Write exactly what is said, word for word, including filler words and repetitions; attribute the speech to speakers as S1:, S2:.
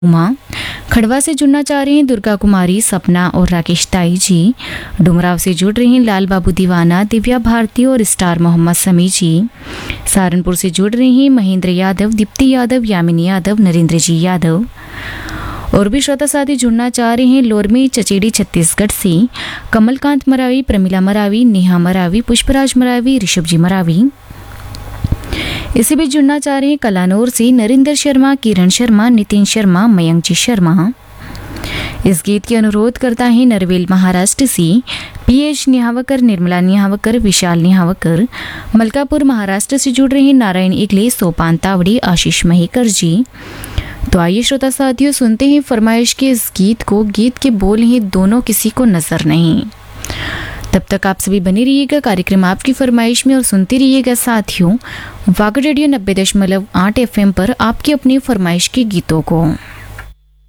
S1: उमा। खड़वा से जुड़ना चाह रहे हैं दुर्गा कुमारी, सपना और राकेश ताई जी। डुमराव से जुड़ रहे हैं लाल बाबू दीवाना, दिव्या भारती और स्टार मोहम्मद समी जी। सहारनपुर से जुड़ रहे हैं महेंद्र यादव, दीप्ति यादव, यामिनी यादव, नरेंद्र जी यादव। और भी श्रोता साथी जुड़ना चाह रहे हैं लोरमी चचेड़ी छत्तीसगढ़ से कमलकांत मरावी, प्रमिला मरावी, नेहा मरावी, पुष्पराज मरावी, ऋषभ जी मरावी। इसी बीच जुड़ना चाह रहे हैं कलानौर से नरेंद्र शर्मा, किरण शर्मा, नितिन शर्मा, मयंक जी शर्मा। इस गीत की अनुरोध करता है नरवेल महाराष्ट्र से पीएच निहावकर, निर्मला निहावकर, विशाल निहावकर। मलकापुर महाराष्ट्र से जुड़ रहे हैं नारायण इगले, सोपान तावड़ी, आशीष महेकर जी। तो आइए श्रोता साथियों सुनते हैं फरमाइश के इस गीत को। गीत के बोल हैं दोनों किसी को नजर नहीं। तब तक आप सभी बने रहिएगा कार्यक्रम आपकी फरमाइश में और सुनते रहिएगा साथियों वागड़ रेडियो नब्बे दशमलव आठ एफ एम पर आपकी अपनी फरमाइश के गीतों को।